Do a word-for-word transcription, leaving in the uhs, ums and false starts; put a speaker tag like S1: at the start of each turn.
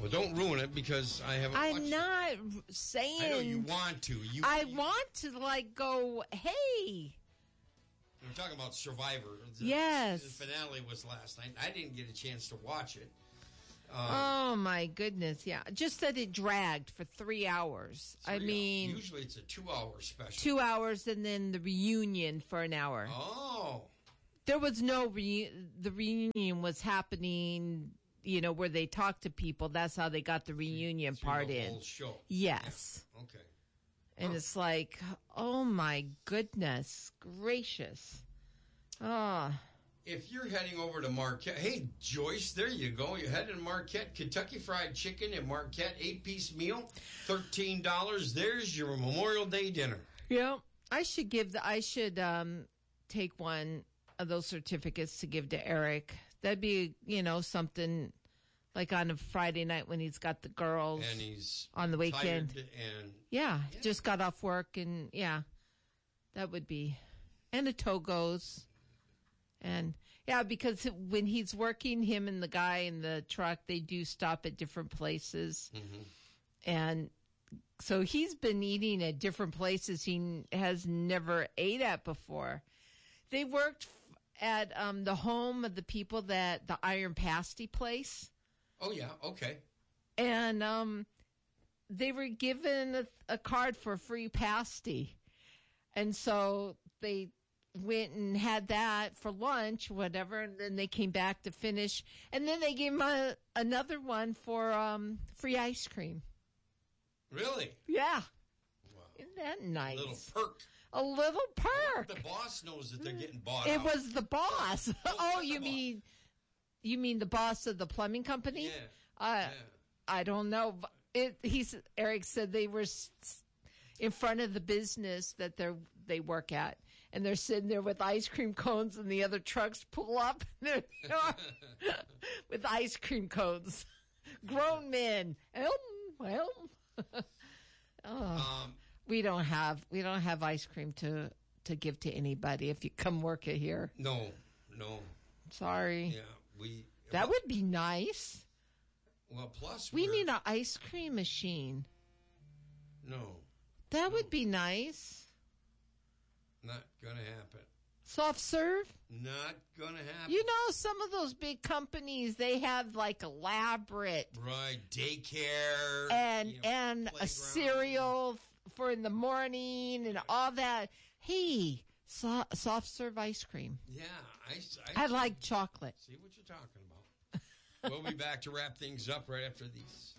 S1: Well, don't ruin it because I haven't
S2: I'm
S1: watched
S2: not
S1: it.
S2: saying...
S1: I know you want to. You,
S2: I
S1: you,
S2: want to, like, go, hey...
S1: I'm talking about Survivor. The,
S2: yes.
S1: The finale was last night. I didn't get a chance to watch it. Um,
S2: oh, my goodness, yeah. Just that it dragged for three hours.
S1: Three
S2: I mean...
S1: Hours. Usually it's a two-hour special.
S2: Two hours and then the reunion for an hour.
S1: Oh.
S2: There was no... Re- the reunion was happening, you know, where they talked to people. That's how they got the reunion
S1: through
S2: part
S1: the
S2: in.
S1: Whole show.
S2: Yes.
S1: Yeah. Okay.
S2: And
S1: huh.
S2: it's like, oh, my goodness gracious. Oh.
S1: If you're heading over to Marquette, hey, Joyce, there you go. You're heading to Marquette. Kentucky Fried Chicken at Marquette, eight-piece meal, thirteen dollars. There's your Memorial Day dinner.
S2: Yeah, I should give the, I should um, take one of those certificates to give to Eric. That'd be, you know, something like on a Friday night when he's got the girls.
S1: And he's
S2: on the weekend.
S1: And
S2: yeah,
S1: yeah,
S2: just got off work and, yeah, that would be. And a Togo's. And, yeah, because when he's working, him and the guy in the truck, they do stop at different places.
S1: Mm-hmm.
S2: And so he's been eating at different places he has never ate at before. They worked at um, the home of the people that, the Iron Pasty place.
S1: Oh, yeah, okay.
S2: And um, they were given a, a card for free pasty. And so they went and had that for lunch, whatever, and then they came back to finish. And then they gave him a, another one for um, free ice cream.
S1: Really?
S2: Yeah.
S1: Wow.
S2: Isn't that nice?
S1: A little perk.
S2: A little perk.
S1: The boss knows that they're getting bought
S2: It
S1: out.
S2: was the boss.
S1: Don't
S2: oh, you
S1: the
S2: mean
S1: boss.
S2: you mean the boss of the plumbing company?
S1: Yeah.
S2: Uh,
S1: yeah.
S2: I don't know. It, he's, Eric said they were in front of the business that they they work at, and they're sitting there with ice cream cones, and the other trucks pull up with ice cream cones. Grown men. Um, well, oh, um, we don't have we don't have ice cream to to give to anybody if you come work it here.
S1: No, no.
S2: Sorry.
S1: Yeah, we.
S2: That
S1: well,
S2: would be nice.
S1: Well, plus
S2: we
S1: we're,
S2: need an ice cream machine.
S1: No.
S2: That
S1: no.
S2: would be nice.
S1: Not gonna happen.
S2: Soft serve?
S1: Not gonna happen.
S2: You know, some of those big companies, they have like elaborate
S1: right daycare
S2: and
S1: you know,
S2: and
S1: playground.
S2: a cereal for in the morning and all that. Hey, so, soft serve ice cream.
S1: Yeah, I, I,
S2: I like chocolate.
S1: See what you're talking about. We'll be back to wrap things up right after these.